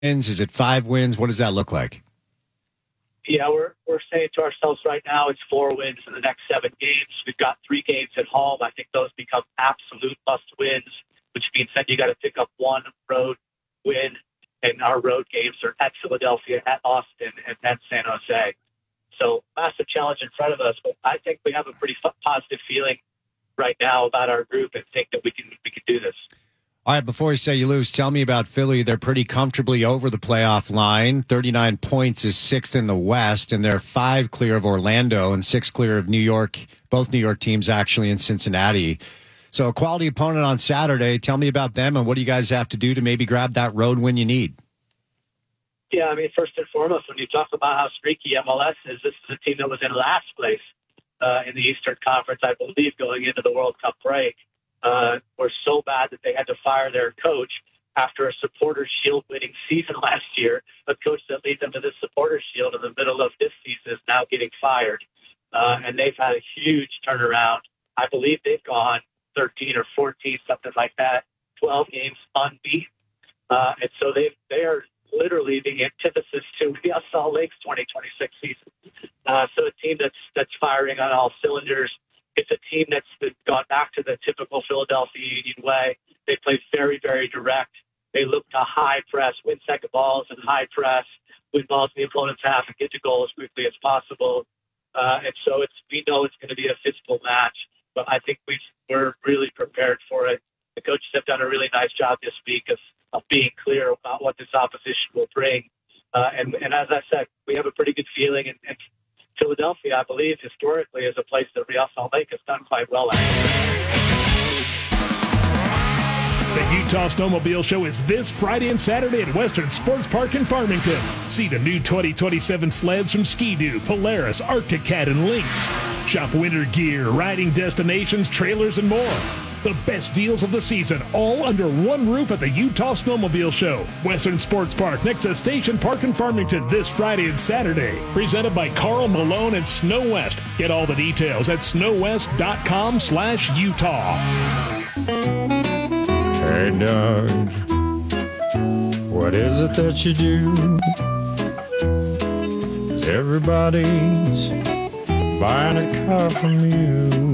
wins? Is it 5 wins? What does that look like? Yeah, we're saying to ourselves right now it's 4 wins in the next 7 games. We've got 3 games at home. I think those become absolute must wins, which means that you got to pick up 1 road win. And our road games are at Philadelphia, at Austin, and at San Jose. So massive challenge in front of us. But I think we have a pretty positive feeling right now about our group and think that we can do this. All right, before you say you lose, tell me about Philly. They're pretty comfortably over the playoff line. 39 points is 6th in the West, and they're 5 clear of Orlando and 6 clear of New York, both New York teams actually in Cincinnati. So a quality opponent on Saturday. Tell me about them, and what do you guys have to do to maybe grab that road win you need? Yeah, I mean, first and foremost, when you talk about how streaky MLS is, this is a team that was in last place in the Eastern Conference, I believe, going into the World Cup break. Were so bad that they had to fire their coach after a Supporters Shield winning season last year. A coach that leads them to this Supporters Shield in the middle of this season is now getting fired. And they've had a huge turnaround. I believe they've gone 13 or 14, something like that, 12 games unbeaten. And so they are literally the antithesis to Real Salt Lake's 2026 season. So a team that's firing on all cylinders. It's a team that's gone back to the typical Philadelphia Union way. They play very, very direct. They look to high press, win second balls and high press, win balls in the opponent's half and get to goal as quickly as possible. And so we know it's going to be a physical match, but I think we're really prepared for it. The coaches have done a really nice job this week of being clear about what this opposition will bring. And as I said, we have a pretty good feeling. And Philadelphia, I believe, historically is a place that Real Salt Lake has done quite well at. The Utah Snowmobile Show is this Friday and Saturday at Western Sports Park in Farmington. See the new 2027 sleds from Ski-Doo, Polaris, Arctic Cat, and Lynx. Shop winter gear, riding destinations, trailers, and more. The best deals of the season, all under one roof at the Utah Snowmobile Show. Western Sports Park next to Station Park in Farmington this Friday and Saturday. Presented by Carl Malone and Snow West. Get all the details at snowwest.com/Utah. Hey, Doug, what is it that you do? 'Cause everybody's buying a car from you.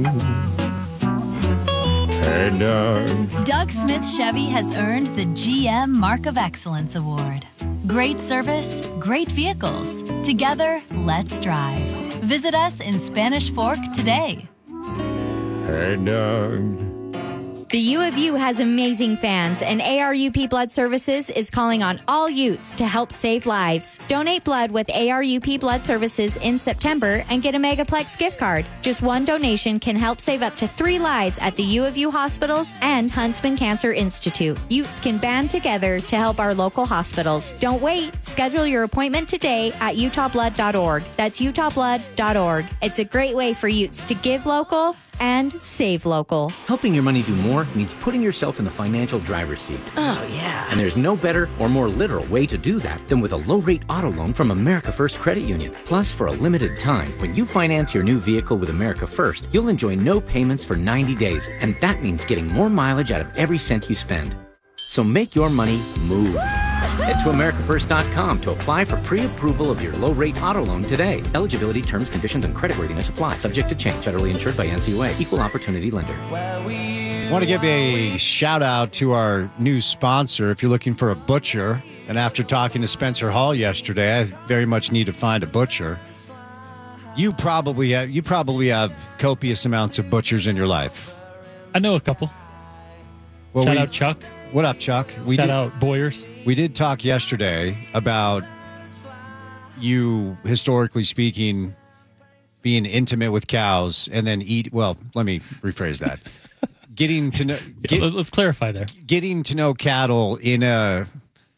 Hey, Doug. Doug Smith Chevy has earned the GM Mark of Excellence Award. Great service, great vehicles. Together, let's drive. Visit us in Spanish Fork today. Hey, Doug. The U of U has amazing fans, and ARUP Blood Services is calling on all Utes to help save lives. Donate blood with ARUP Blood Services in September and get a Megaplex gift card. Just one donation can help save up to 3 lives at the U of U hospitals and Huntsman Cancer Institute. Utes can band together to help our local hospitals. Don't wait. Schedule your appointment today at utahblood.org. That's utahblood.org. It's a great way for Utes to give local and save local. Helping your money do more means putting yourself in the financial driver's seat. Oh, yeah. And there's no better or more literal way to do that than with a low-rate auto loan from America First Credit Union. Plus, for a limited time, when you finance your new vehicle with America First, you'll enjoy no payments for 90 days. And that means getting more mileage out of every cent you spend. So make your money move. Head to AmericaFirst.com to apply for pre-approval of your low-rate auto loan today. Eligibility, terms, conditions, and creditworthiness apply. Subject to change. Federally insured by NCUA. Equal opportunity lender. I want to give a shout-out to our new sponsor. If you're looking for a butcher, and after talking to Spencer Hall yesterday, I very much need to find a butcher. You probably have copious amounts of butchers in your life. I know a couple. Well, Shout out Chuck. What up, Chuck? Shout out Boyers. We did talk yesterday about you, historically speaking, being intimate with cows and then let me rephrase that. Getting to know... Let's clarify there. Getting to know cattle in a...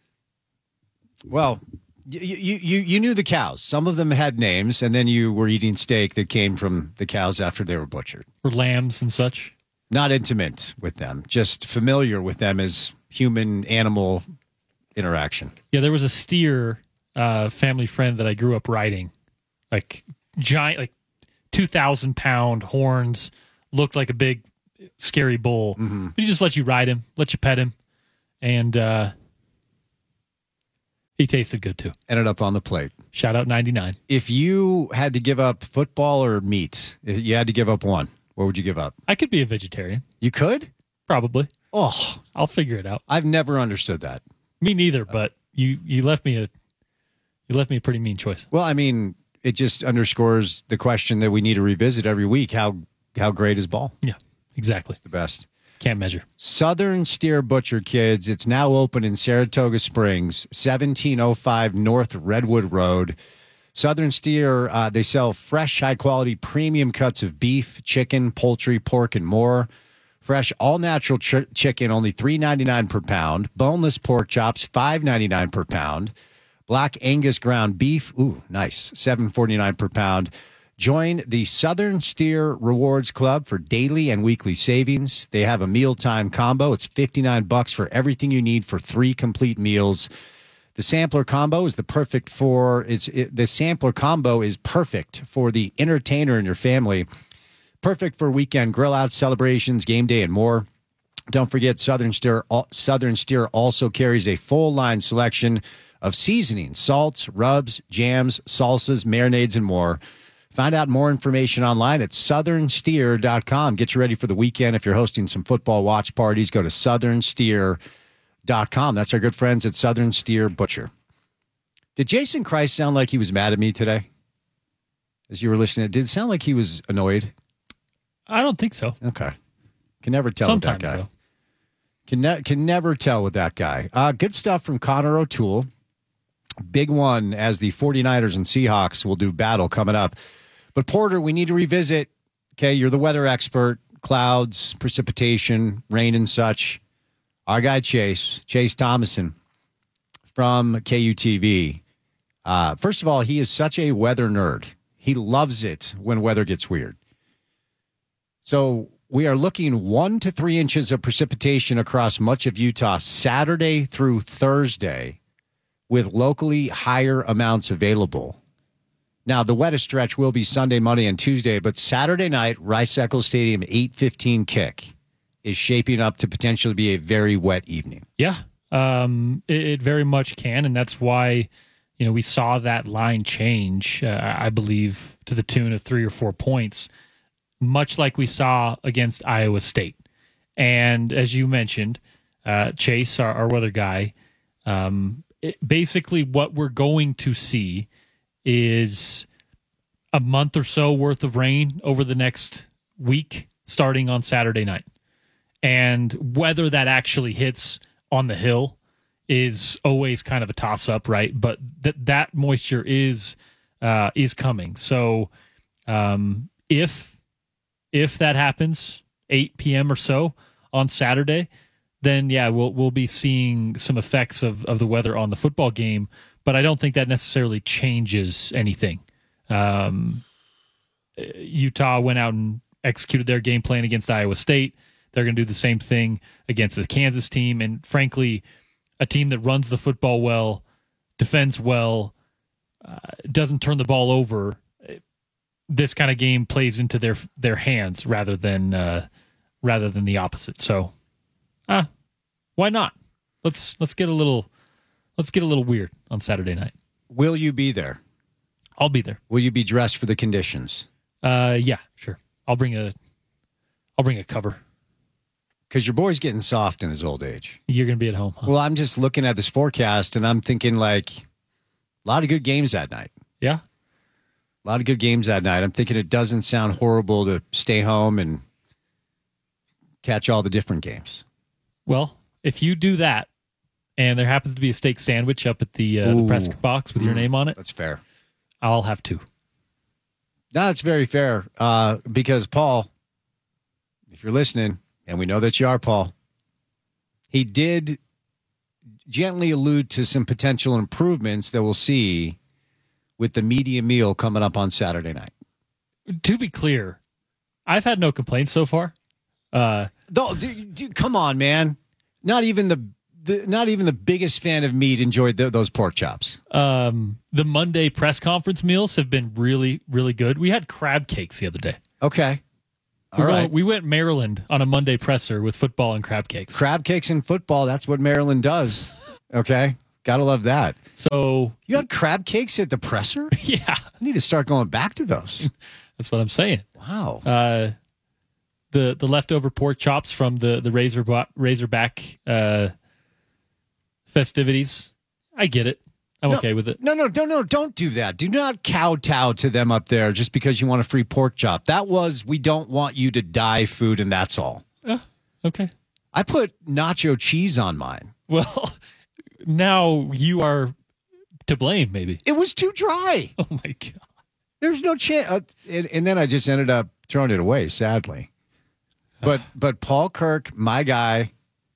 Well, you knew the cows. Some of them had names, and then you were eating steak that came from the cows after they were butchered. Or lambs and such. Not intimate with them, just familiar with them as human-animal interaction. Yeah, there was a steer family friend that I grew up riding. Like giant, like 2,000-pound horns, looked like a big, scary bull. Mm-hmm. But he just let you ride him, let you pet him. And He tasted good too. Ended up on the plate. Shout out 99. If you had to give up football or meat, if you had to give up one, what would you give up? I could be a vegetarian. You could? Probably. Oh, I'll figure it out. I've never understood that. Me neither, but you left me a pretty mean choice. Well, I mean, it just underscores the question that we need to revisit every week. How great is ball? Yeah, exactly. The best. Can't measure. Southern Steer Butcher, kids. It's now open in Saratoga Springs, 1705 North Redwood Road. Southern Steer, they sell fresh, high-quality premium cuts of beef, chicken, poultry, pork, and more. Fresh, all-natural chicken, only $3.99 per pound. Boneless pork chops, $5.99 per pound. Black Angus ground beef, ooh, nice, $7.49 per pound. Join the Southern Steer Rewards Club for daily and weekly savings. They have a mealtime combo. It's $59 for everything you need for 3 complete meals. The sampler combo is perfect for the entertainer in your family. Perfect for weekend grill outs, celebrations, game day, and more. Don't forget, Southern Steer also carries a full line selection of seasonings, salts, rubs, jams, salsas, marinades, and more. Find out more information online at southernsteer.com. Get you ready for the weekend. If you're hosting some football watch parties, go to southernsteer.com. That's our good friends at Southern Steer Butcher. Did Jason Christ sound like he was mad at me today? As you were listening, did it sound like he was annoyed? I don't think so. Okay. Can never tell Sometimes with that guy. so. Can never tell with that guy. Good stuff from Connor O'Toole. Big one as the 49ers and Seahawks will do battle coming up. But Porter, we need to revisit. Okay, you're the weather expert. Clouds, precipitation, rain and such. Our guy Chase Thomason from KUTV. First of all, he is such a weather nerd. He loves it when weather gets weird. So we are looking 1 to 3 inches of precipitation across much of Utah Saturday through Thursday, with locally higher amounts available. Now, the wettest stretch will be Sunday, Monday, and Tuesday, but Saturday night, Rice-Eccles Stadium, 8:15 kick, is shaping up to potentially be a very wet evening. Yeah, it very much can, and that's why we saw that line change, I believe, to the tune of 3 or 4 points, much like we saw against Iowa State. And as you mentioned, Chase, our weather guy, basically what we're going to see is a month or so worth of rain over the next week, starting on Saturday night. And whether that actually hits on the hill is always kind of a toss-up, right? But that moisture is coming. So if that happens, 8 p.m. or so on Saturday, then yeah, we'll be seeing some effects of the weather on the football game. But I don't think that necessarily changes anything. Utah went out and executed their game plan against Iowa State. They're going to do the same thing against the Kansas team. And frankly, a team that runs the football well, defends well, doesn't turn the ball over, this kind of game plays into their hands rather than the opposite. So, why not? Let's get a little weird on Saturday night. Will you be there? I'll be there. Will you be dressed for the conditions? Yeah, sure. I'll bring a cover. Because your boy's getting soft in his old age. You're going to be at home, huh? Well, I'm just looking at this forecast, and I'm thinking, like, a lot of good games that night. Yeah? A lot of good games that night. I'm thinking it doesn't sound horrible to stay home and catch all the different games. Well, if you do that, and there happens to be a steak sandwich up at the press box with your name on it, that's fair. I'll have 2. No, that's very fair. Because Paul, if you're listening, and we know that you are, Paul, he did gently allude to some potential improvements that we'll see with the media meal coming up on Saturday night. To be clear, I've had no complaints so far. Come on, man! Not even the biggest fan of meat enjoyed those pork chops. The Monday press conference meals have been really, really good. We had crab cakes the other day. Okay. All right. We went Maryland on a Monday presser with football and crab cakes. Crab cakes and football, that's what Maryland does. Okay. Gotta love that. So You had crab cakes at the presser? yeah, I need to start going back to those. that's what I'm saying. Wow. The leftover pork chops from the Razorback festivities. I get it. I'm okay with it. No, don't do that. Do not kowtow to them up there just because you want a free pork chop. That was, we don't want you to die food, and that's all. Okay. I put nacho cheese on mine. Well, now you are to blame, maybe. It was too dry. Oh, my God. There's no chance. And then I just ended up throwing it away, sadly. But Paul Kirk, my guy,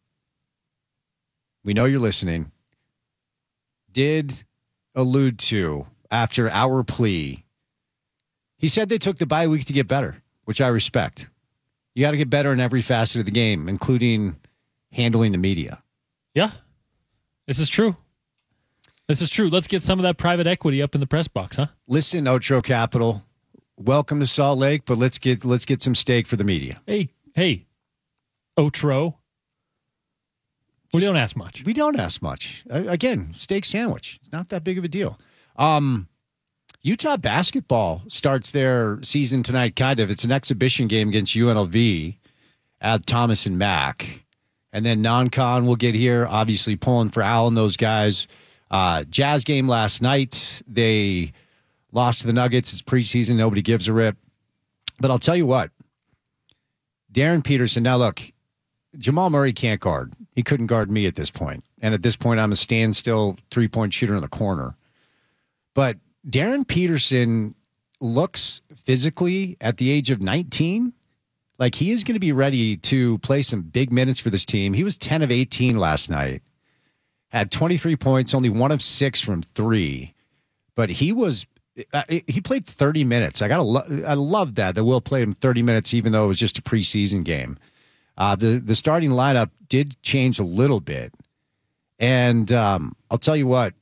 we know you're listening, did allude to, after our plea, he said they took the bye week to get better, which I respect. You got to get better in every facet of the game, including handling the media. Yeah, this is true. This is true. Let's get some of that private equity up in the press box, huh? Listen, Otro Capital, welcome to Salt Lake, but let's get some steak for the media. Hey, Otro. We don't ask much. We don't ask much. Again, steak sandwich. It's not that big of a deal. Utah basketball starts their season tonight, kind of. It's an exhibition game against UNLV at Thomas and Mack. And then non-con will get here, obviously pulling for Al and those guys. Jazz game last night. They lost to the Nuggets. It's preseason. Nobody gives a rip. But I'll tell you what. Darren Peterson. Now, look, Jamal Murray can't guard. He couldn't guard me at this point. And at this point, I'm a standstill three-point shooter in the corner. But Darren Peterson looks physically at the age of 19 like he is going to be ready to play some big minutes for this team. He was 10 of 18 last night, had 23 points, only 1 of 6 from 3. But he played 30 minutes. I love that Will played him 30 minutes, even though it was just a preseason game. The starting lineup did change a little bit. And I'll tell you what,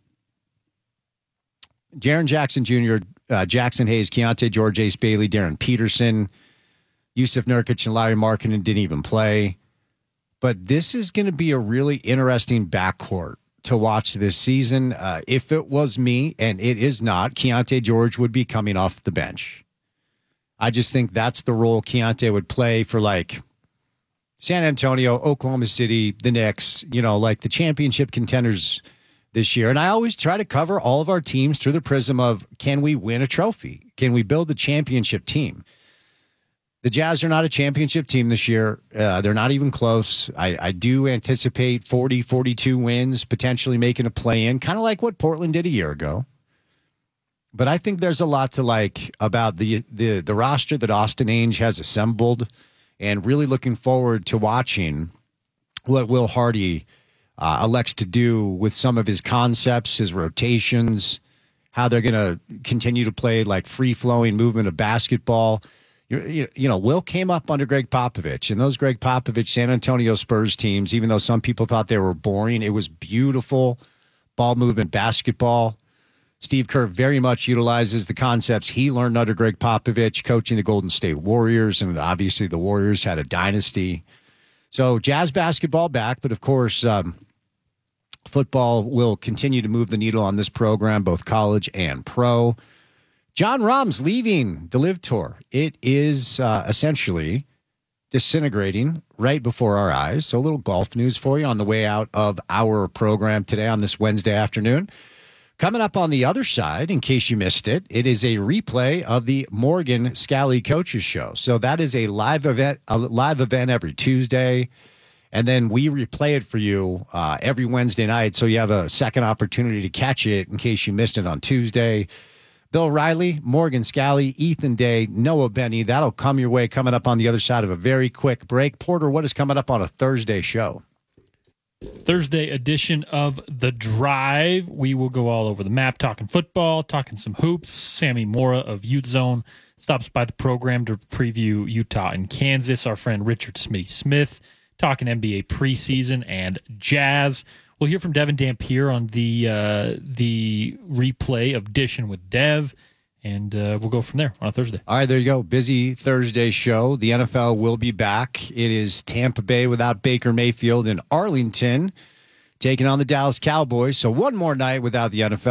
Jaren Jackson Jr., Jackson Hayes, Keontae George, Ace Bailey, Darren Peterson, Yusuf Nurkic, and Larry Markkinen didn't even play. But this is going to be a really interesting backcourt to watch this season. If it was me, and it is not, Keontae George would be coming off the bench. I just think that's the role Keontae would play for, like, San Antonio, Oklahoma City, the Knicks, like the championship contenders this year. And I always try to cover all of our teams through the prism of, can we win a trophy? Can we build a championship team? The Jazz are not a championship team this year. They're not even close. I do anticipate 40, 42 wins, potentially making a play-in, kind of like what Portland did a year ago. But I think there's a lot to like about the roster that Austin Ainge has assembled, and really looking forward to watching what Will Hardy elects to do with some of his concepts, his rotations, how they're going to continue to play like free-flowing movement of basketball. Will came up under Greg Popovich, and those Greg Popovich San Antonio Spurs teams, even though some people thought they were boring, it was beautiful ball movement basketball. Steve Kerr very much utilizes the concepts he learned under Greg Popovich, coaching the Golden State Warriors, and obviously the Warriors had a dynasty. So Jazz basketball back, but of course football will continue to move the needle on this program, both college and pro. Jon Rahm's leaving the Live Tour. It is essentially disintegrating right before our eyes. So a little golf news for you on the way out of our program today on this Wednesday afternoon. Coming up on the other side, in case you missed it, it is a replay of the Morgan Scally Coaches Show. So that is a live event every Tuesday. And then we replay it for you every Wednesday night. So you have a second opportunity to catch it in case you missed it on Tuesday. Bill Riley, Morgan Scally, Ethan Day, Noah Benny. That'll come your way coming up on the other side of a very quick break. Porter, what is coming up on a Thursday show? Thursday edition of The Drive. We will go all over the map, talking football, talking some hoops. Sammy Mora of Ute Zone stops by the program to preview Utah and Kansas. Our friend Richard Smith talking NBA preseason and Jazz. We'll hear from Devin Dampier on the replay of Dishing with Dev, and we'll go from there on a Thursday. All right, there you go. Busy Thursday show. The NFL will be back. It is Tampa Bay without Baker Mayfield in Arlington taking on the Dallas Cowboys. So one more night without the NFL.